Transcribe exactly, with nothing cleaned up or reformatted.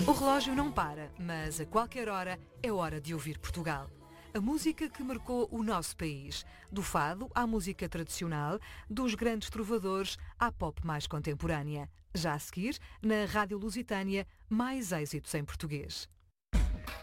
O relógio não para, mas a qualquer hora é hora de ouvir Portugal. A música que marcou o nosso país, do fado à música tradicional, dos grandes trovadores à pop mais contemporânea. Já a seguir, na Rádio Lusitânia, mais êxitos em português.